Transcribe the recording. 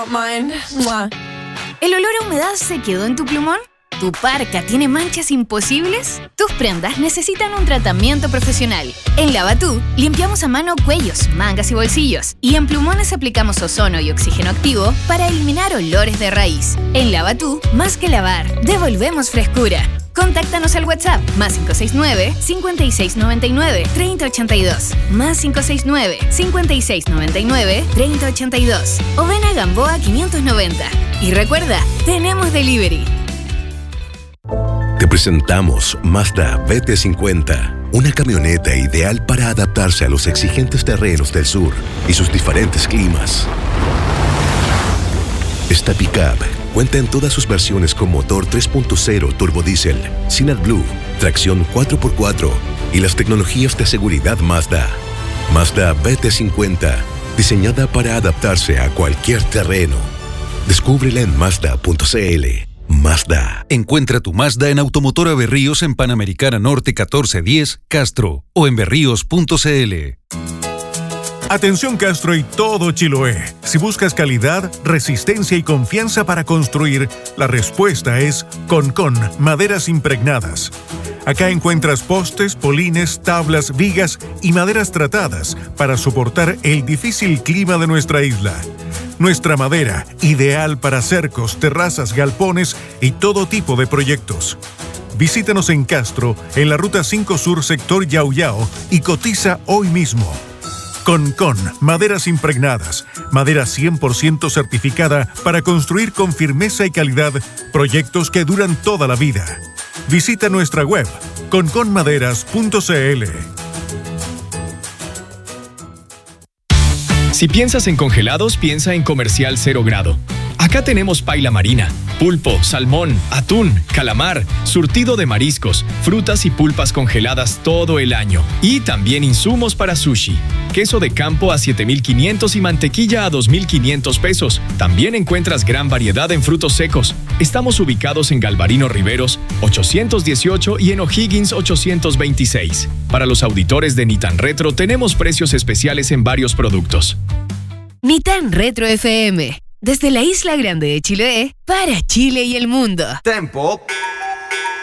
mine. Mwah. ¿El olor a humedad se quedó en tu plumón? ¿Tu parca tiene manchas imposibles? Tus prendas necesitan un tratamiento profesional. En Lavatú, limpiamos a mano cuellos, mangas y bolsillos. Y en plumones aplicamos ozono y oxígeno activo para eliminar olores de raíz. En Lavatú, más que lavar, devolvemos frescura. Contáctanos al WhatsApp +569 5699 3082 +569 5699 3082 o ven a Gamboa 590. Y recuerda, tenemos delivery. Te presentamos Mazda BT50, una camioneta ideal para adaptarse a los exigentes terrenos del sur y sus diferentes climas. Esta pickup cuenta en todas sus versiones con motor 3.0 turbodiesel, sin AdBlue, tracción 4x4 y las tecnologías de seguridad Mazda. Mazda BT50, diseñada para adaptarse a cualquier terreno. Descúbrela en Mazda.cl. Mazda. Encuentra tu Mazda en Automotora Berríos en Panamericana Norte 1410, Castro, o en berríos.cl. Atención Castro y todo Chiloé. Si buscas calidad, resistencia y confianza para construir, la respuesta es Concon Maderas Impregnadas. Acá encuentras postes, polines, tablas, vigas y maderas tratadas para soportar el difícil clima de nuestra isla. Nuestra madera, ideal para cercos, terrazas, galpones y todo tipo de proyectos. Visítanos en Castro, en la Ruta 5 Sur, sector Yauyao, y cotiza hoy mismo. Concon Maderas Impregnadas, madera 100% certificada para construir con firmeza y calidad proyectos que duran toda la vida. Visita nuestra web conconmaderas.cl. Si piensas en congelados, piensa en Comercial 0 Grado. Acá tenemos paila marina, pulpo, salmón, atún, calamar, surtido de mariscos, frutas y pulpas congeladas todo el año. Y también insumos para sushi. Queso de campo a 7,500 y mantequilla a 2,500 pesos. También encuentras gran variedad en frutos secos. Estamos ubicados en Galvarino Riveros, 818 y en O'Higgins, 826. Para los auditores de Nitan Retro tenemos precios especiales en varios productos. Nitan Retro FM. Desde la Isla Grande de Chiloé, para Chile y el mundo. Tempo.